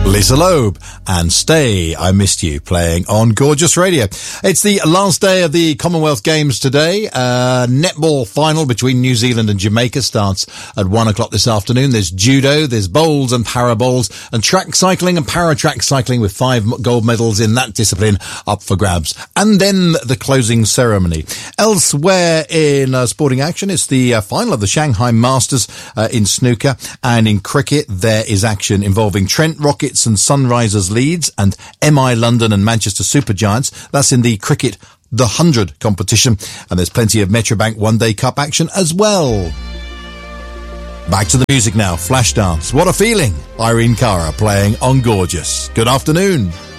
Lisa Loeb and Stay, I Missed You, playing on Gorgeous Radio. It's the last day of the Commonwealth Games today. Netball final between New Zealand and Jamaica starts at 1 o'clock this afternoon. There's judo, there's bowls and para bowls, and track cycling and para-track cycling with 5 gold medals in that discipline up for grabs. And then the closing ceremony. Elsewhere in sporting action, it's the final of the Shanghai Masters in snooker, and in cricket there is action involving Trent Rockets and Sunrisers Leeds and MI London and Manchester Supergiants. That's in the cricket the 100 competition, and there's plenty of Metrobank One Day Cup action as well. Back to the music now. Flashdance, What a Feeling. Irene Cara playing on Gorgeous. Good afternoon.